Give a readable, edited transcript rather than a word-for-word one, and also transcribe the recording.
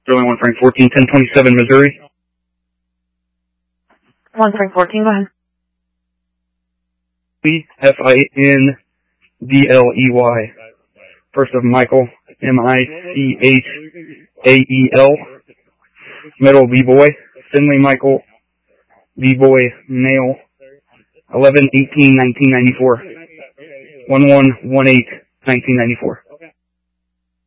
Sterling 1 Frank 14, 1027 Missouri. 1 Frank 14, go ahead. Findley. First of Michael, Michael. Middle B-Boy, Finley Michael, B-Boy male, 11/18/1994. 11/18/1994.